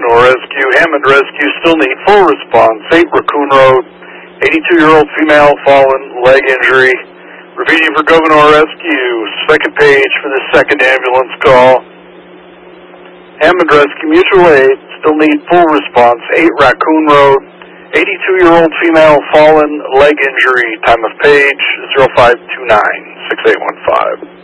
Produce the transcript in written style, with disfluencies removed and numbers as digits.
Gouverneur Rescue. Hammond Rescue still need full response. 8 Raccoon Road, 82-year-old female fallen, leg injury. Repeating for Gouverneur Rescue, second page for the second ambulance call. Hammond Rescue Mutual Aid still need full response. 8 Raccoon Road, 82-year-old female fallen, leg injury. Time of page 0529-6815.